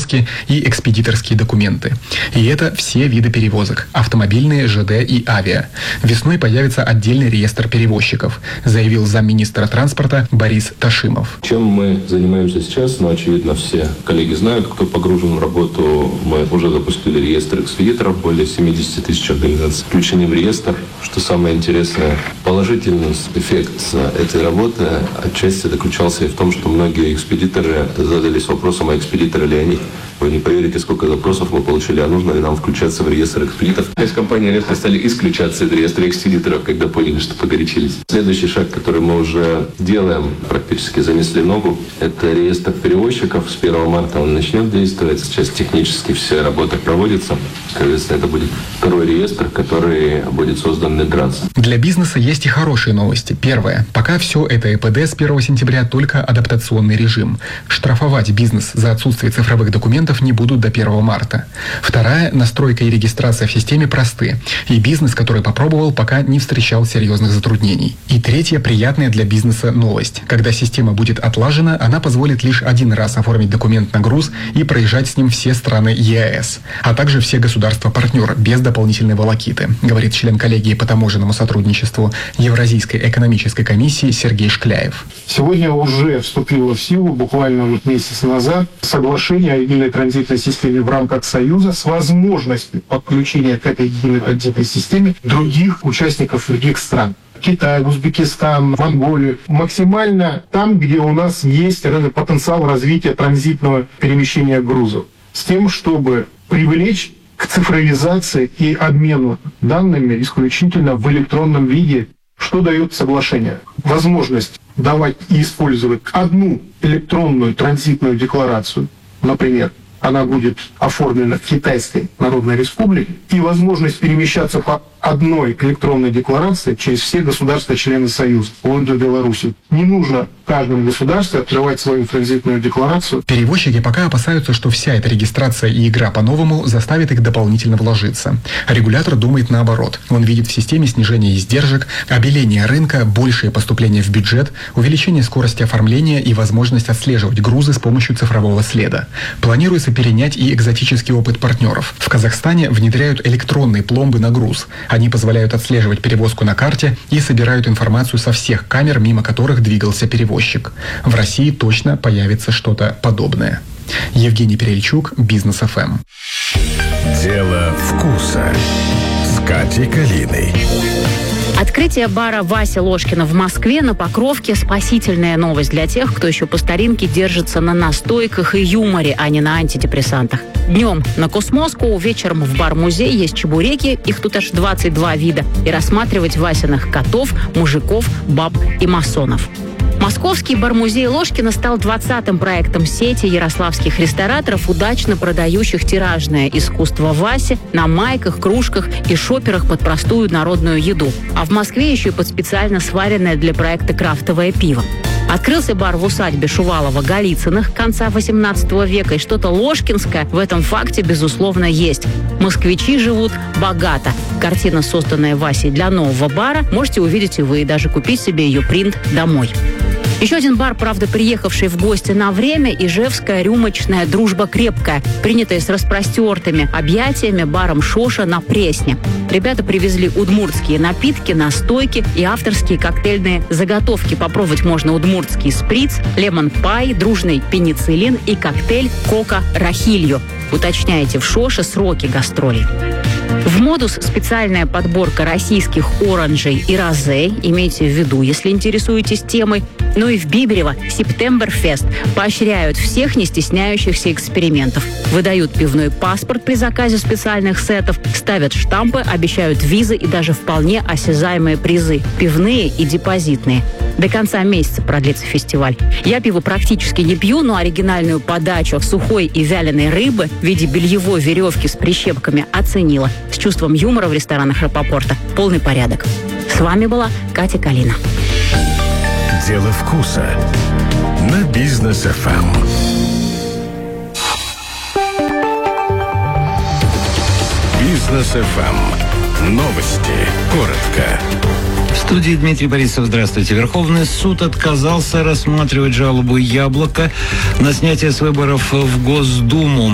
перевозки и экспедиторские документы. И это все виды перевозок – автомобильные, ЖД и авиа. Весной появится отдельный реестр перевозчиков, заявил замминистра транспорта Борис Ташимов. Чем мы занимаемся сейчас, очевидно, все коллеги знают, кто погружен в работу. Мы уже запустили реестр экспедиторов, более 70 тысяч организаций. Включение в реестр, что самое интересное, положительный эффект этой работы отчасти заключался и в том, что многие экспедиторы задались вопросом, а экспедиторы ли они. Вы не поверите, сколько запросов мы получили, а нужно ли нам включаться в реестр экспедиторов. Из компании «Электро» стали исключаться из реестра экспедиторов, когда поняли, что погорячились. Следующий шаг, который мы уже делаем, практически занесли ногу, это реестр перевозчиков. С 1 марта он начнет действовать. Сейчас технически вся работа проводится. Соответственно, это будет второй реестр, который будет создан Минтрансом. Для бизнеса есть и хорошие новости. Первое. Пока все это ЭПД с 1 сентября только адаптационный режим. Штрафовать бизнес за отсутствие цифровых документов не будут до 1 марта. Вторая. Настройка и регистрация в системе просты. И бизнес, который попробовал, пока не встречал серьезных затруднений. И третья приятная для бизнеса новость. Когда система будет отлажена, она позволит лишь один раз оформить документ на груз и проезжать с ним все страны ЕАЭС, а также все государства-партнеры без дополнительной волокиты, говорит член коллегии по таможенному сотрудничеству Евразийской экономической комиссии Сергей Шкляев. Сегодня уже вступило в силу, буквально месяц назад, соглашение о единой транзитной системе в рамках Союза с возможностью подключения к этой единой транзитной системе других участников других стран. Китай, Узбекистан, Монголия. Максимально там, где у нас есть потенциал развития транзитного перемещения грузов. С тем, чтобы привлечь к цифровизации и обмену данными исключительно в электронном виде. Что дает соглашение? Возможность давать и использовать одну электронную транзитную декларацию, например, она будет оформлена в Китайской Народной Республике, и возможность перемещаться по одной электронной декларации через все государства-члены Союза, вплоть до Беларуси. Не нужно в каждом государстве открывать свою транзитную декларацию. Перевозчики пока опасаются, что вся эта регистрация и игра по-новому заставит их дополнительно вложиться. Регулятор думает наоборот. Он видит в системе снижение издержек, обеление рынка, большее поступление в бюджет, увеличение скорости оформления и возможность отслеживать грузы с помощью цифрового следа. Планируется перенять и экзотический опыт партнеров. В Казахстане внедряют электронные пломбы на груз. Они позволяют отслеживать перевозку на карте и собирают информацию со всех камер, мимо которых двигался перевозчик. В России точно появится что-то подобное. Евгений Перельчук, Бизнес ФМ. Дело вкуса с Катей Калиной. Открытие бара «Вася Ложкина» в Москве на Покровке – спасительная новость для тех, кто еще по старинке держится на настойках и юморе, а не на антидепрессантах. Днем на Космоску, вечером в бар-музей есть чебуреки, их тут аж 22 вида, и рассматривать Васиных котов, мужиков, баб и масонов. Московский бар-музей Ложкина стал 20-м проектом сети ярославских рестораторов, удачно продающих тиражное искусство Васи на майках, кружках и шоперах под простую народную еду. А в Москве еще и под специально сваренное для проекта крафтовое пиво. Открылся бар в усадьбе Шувалова-Голицыных конца 18 века, и что-то ложкинское в этом факте, безусловно, есть. Москвичи живут богато. Картина, созданная Васей для нового бара, можете увидеть и вы, и даже купить себе ее принт домой. Еще один бар, правда, приехавший в гости на время, ижевская рюмочная «Дружба крепкая», принятая с распростертыми объятиями баром «Шоша» на Пресне. Ребята привезли удмуртские напитки, настойки и авторские коктейльные заготовки. Попробовать можно удмуртский сприц, лемон-пай, дружный пенициллин и коктейль «Кока-рахилью». Уточняйте в «Шоше» сроки гастролей. В «Модус» специальная подборка российских оранжей и розе, имейте в виду, если интересуетесь темой. Ну и в Биберево «Септемберфест» поощряют всех не стесняющихся экспериментов. Выдают пивной паспорт при заказе специальных сетов, ставят штампы, обещают визы и даже вполне осязаемые призы – пивные и депозитные. До конца месяца продлится фестиваль. Я пиво практически не пью, но оригинальную подачу сухой и вяленой рыбы в виде бельевой веревки с прищепками оценила. С чувством юмора в ресторанах Рапопорта полный порядок. С вами была Катя Калина. Дело вкуса на Бизнес ФМ. Бизнес ФМ. Новости. Коротко. В студии Дмитрий Борисов. Здравствуйте. Верховный суд отказался рассматривать жалобу «Яблоко» на снятие с выборов в Госдуму.